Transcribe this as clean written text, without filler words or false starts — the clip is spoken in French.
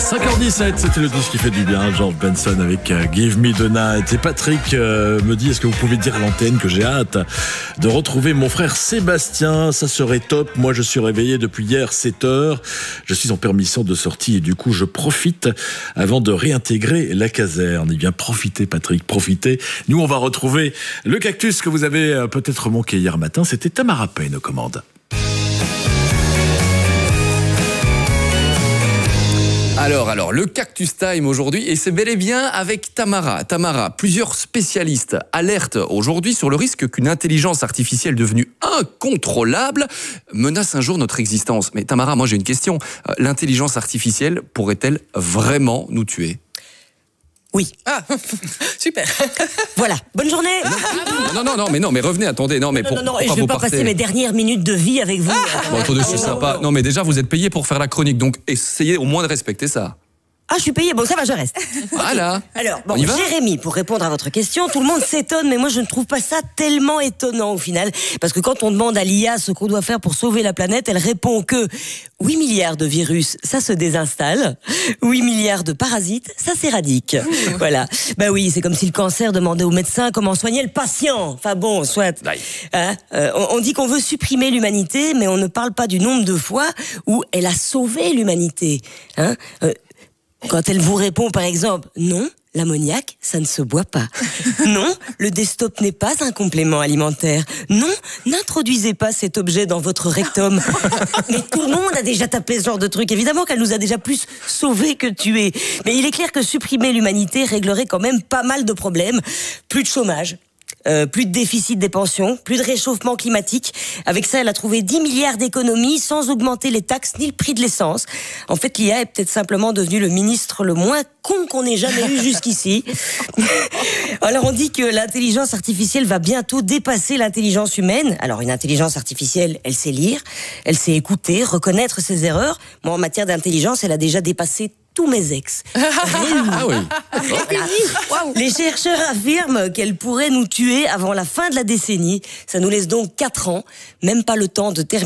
5h17, c'était le disque qui fait du bien, George Benson avec Give Me the Night. Et Patrick me dit, est-ce que vous pouvez dire à l'antenne que j'ai hâte de retrouver mon frère Sébastien? Ça serait top. Moi, je suis réveillé depuis hier 7h. Je suis en permission de sortie et du coup, je profite avant de réintégrer la caserne. Eh bien, profitez Patrick, profitez. Nous, on va retrouver le cactus que vous avez peut-être manqué hier matin. C'était Tamara Payne aux commandes. Alors, le Cactus Time aujourd'hui, et c'est bel et bien avec Tamara. Tamara, plusieurs spécialistes alertent aujourd'hui sur le risque qu'une intelligence artificielle devenue incontrôlable menace un jour notre existence. Mais Tamara, moi j'ai une question. L'intelligence artificielle pourrait-elle vraiment nous tuer ? Oui. Ah, super. Voilà. Bonne journée. Non, mais revenez, attendez. Non, mais Non, je pourquoi ne vous vais pas partez passer mes dernières minutes de vie avec vous. Bon, attendez, c'est sympa. Non, mais déjà, vous êtes payé pour faire la chronique, donc essayez au moins de respecter ça. Ah, je suis payée. Bon, ça va, je reste. Voilà. Alors, bon, On y va ? Jérémy, pour répondre à votre question, tout le monde s'étonne, mais moi, je ne trouve pas ça tellement étonnant au final. Parce que quand on demande à l'IA ce qu'on doit faire pour sauver la planète, elle répond que 8 milliards de virus, ça se désinstalle. 8 milliards de parasites, ça s'éradique. Voilà. Bah oui, c'est comme si le cancer demandait au médecin comment soigner le patient. Enfin bon, soit. Hein, on dit qu'on veut supprimer l'humanité, mais on ne parle pas du nombre de fois où elle a sauvé l'humanité. Hein, quand elle vous répond, par exemple, non, l'ammoniac, ça ne se boit pas. Non, le desktop n'est pas un complément alimentaire. Non, n'introduisez pas cet objet dans votre rectum. Mais tout le monde a déjà tapé ce genre de truc. Évidemment qu'elle nous a déjà plus sauvés que tués. Mais il est clair que supprimer l'humanité réglerait quand même pas mal de problèmes. Plus de chômage. Plus de déficit des pensions, plus de réchauffement climatique. Avec ça, elle a trouvé 10 milliards d'économies sans augmenter les taxes ni le prix de l'essence. En fait, l'IA est peut-être simplement devenue le ministre le moins con qu'on ait jamais eu jusqu'ici. Alors, on dit que l'intelligence artificielle va bientôt dépasser l'intelligence humaine. Alors, une intelligence artificielle, elle sait lire, elle sait écouter, reconnaître ses erreurs. Moi, en matière d'intelligence, elle a déjà dépassé tous mes ex. Ah oui. Wow. Les chercheurs affirment qu'elle pourrait nous tuer avant la fin de la décennie. Ça nous laisse donc 4 ans, même pas le temps de terminer